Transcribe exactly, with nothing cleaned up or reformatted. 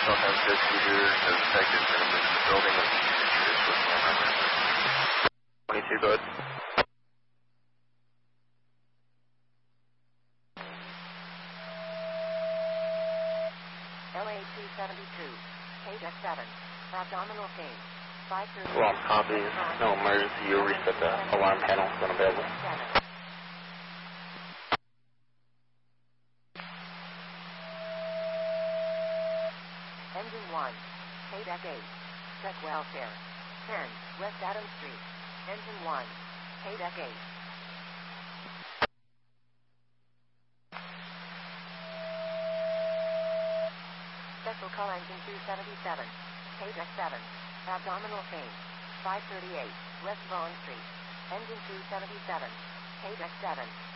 Sometimes good speeder has detected minimum in the building and introduced with camera. twenty-two, go ahead. L A two seventy-two, page X seven, abdominal pain, five thirty. Alarm copies, no emergency, you'll reset the alarm panel when available. Engine one, page X eight, check welfare, ten, West Adams Street. Engine one, page X eight. Special call engine two seventy-seven, page X seven, abdominal pain, five thirty-eight, West Vaughn Street. Engine two seventy-seven, page X seven.